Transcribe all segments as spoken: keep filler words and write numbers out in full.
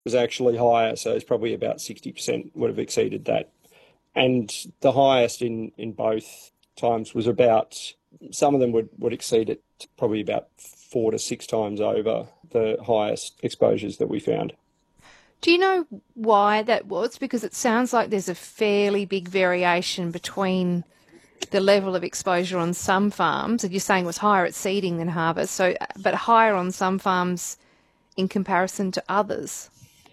was actually higher, so it's probably about sixty percent would have exceeded that. And the highest in, in both times was about, some of them would, would exceed it probably about four to six times over the highest exposures that we found. Do you know why that was? Because it sounds like there's a fairly big variation between the level of exposure on some farms, and you're saying it was higher at seeding than harvest, so but higher on some farms in comparison to others.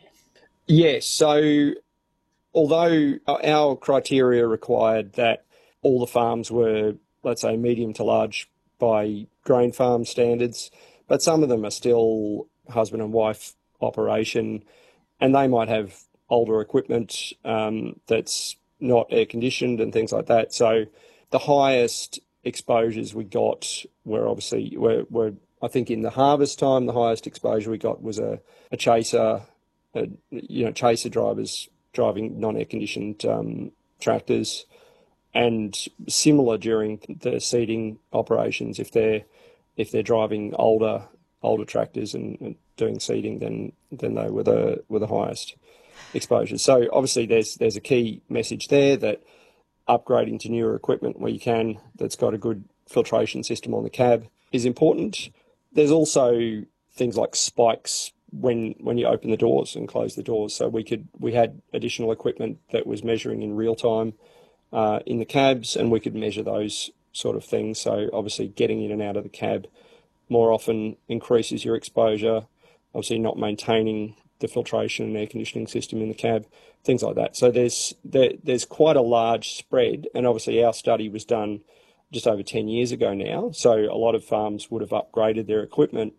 Yes, so although our criteria required that all the farms were, let's say, medium to large by grain farm standards, but some of them are still husband and wife operation, and they might have older equipment um, that's not air conditioned and things like that. So the highest exposures we got were obviously were, were I think in the harvest time the highest exposure we got was a, a chaser, a, you know, chaser drivers driving non-air conditioned um, tractors, and similar during the seeding operations if they're if they're driving older older tractors and, and doing seeding, then then they were the were the highest exposures. So obviously there's there's a key message there that upgrading to newer equipment where you can, that's got a good filtration system on the cab, is important. There's also things like spikes when when you open the doors and close the doors. So we could we had additional equipment that was measuring in real time uh, in the cabs, and we could measure those sort of things. So obviously getting in and out of the cab more often increases your exposure. Obviously not maintaining the filtration and air conditioning system in the cab, things like that. So there's there, there's quite a large spread, and obviously our study was done just over ten years ago now, so a lot of farms would have upgraded their equipment.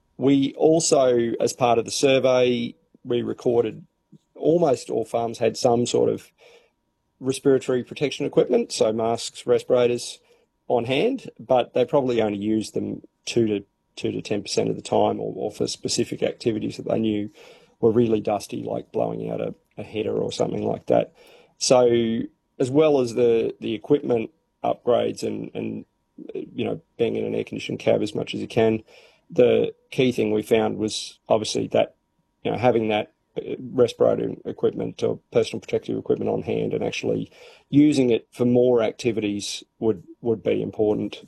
We also, as part of the survey, we recorded almost all farms had some sort of respiratory protection equipment, so masks, respirators on hand, but they probably only used them two to two to ten percent of the time, or, or for specific activities that they knew were really dusty, like blowing out a, a header or something like that. So as well as the, the equipment upgrades and, and, you know, being in an air-conditioned cab as much as you can, the key thing we found was obviously that, you know, having that respirator equipment or personal protective equipment on hand and actually using it for more activities would, would be important.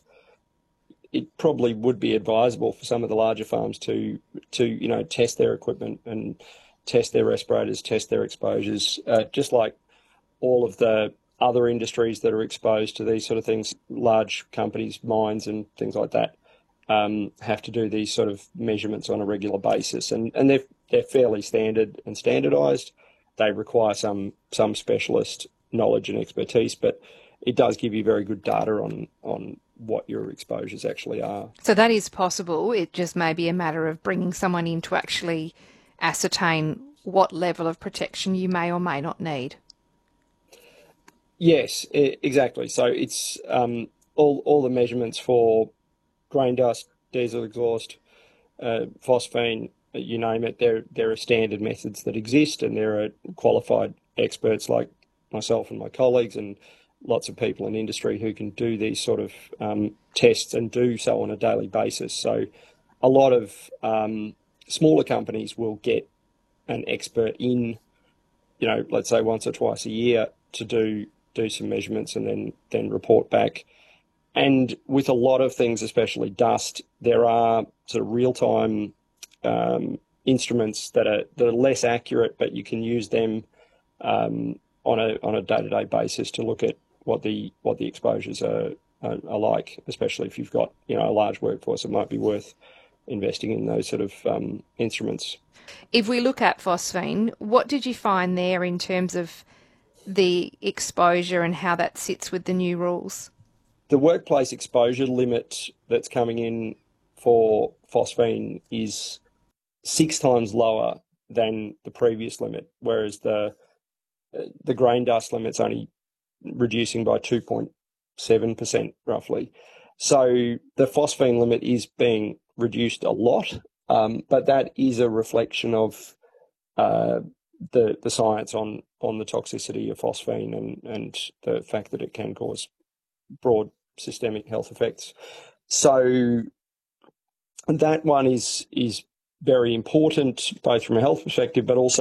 It probably would be advisable for some of the larger farms to, to you know, test their equipment and test their respirators, test their exposures, uh, just like all of the other industries that are exposed to these sort of things, large companies, mines and things like that, um, have to do these sort of measurements on a regular basis. And, and they're, they're fairly standard and standardised. They require some, some specialist knowledge and expertise, but it does give you very good data on, on what your exposures actually are. So that is possible. It just may be a matter of bringing someone in to actually ascertain what level of protection you may or may not need. Yes, exactly. So it's um, all all the measurements for grain dust, diesel exhaust, uh, phosphine, you name it. There there are standard methods that exist, and there are qualified experts like myself and my colleagues, and lots of people in industry who can do these sort of um, tests and do so on a daily basis. So a lot of um, smaller companies will get an expert in, you know, let's say once or twice a year to do do some measurements and then then report back. And with a lot of things, especially dust, there are sort of real-time um, instruments that are that are less accurate, but you can use them um, on a on a day-to-day basis to look at what the what the exposures are, are, are like, especially if you've got, you know, a large workforce. It might be worth investing in those sort of um, instruments. If we look at phosphine, what did you find there in terms of the exposure and how that sits with the new rules? The workplace exposure limit that's coming in for phosphine is six times lower than the previous limit, whereas the the grain dust limit's only reducing by two point seven percent roughly. So the phosphine limit is being reduced a lot, um, but that is a reflection of uh, the the science on on the toxicity of phosphine and, and the fact that it can cause broad systemic health effects. So that one is is very important, both from a health perspective, but also